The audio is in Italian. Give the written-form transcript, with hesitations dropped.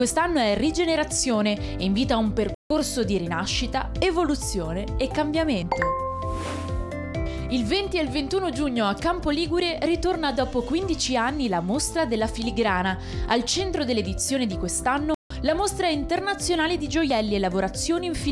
Quest'anno è rigenerazione e invita a un percorso di rinascita, evoluzione e cambiamento. Il 20 e il 21 giugno a Campo Ligure ritorna dopo 15 anni la Mostra della Filigrana. Al centro dell'edizione di quest'anno la Mostra internazionale di gioielli e lavorazioni in filigrana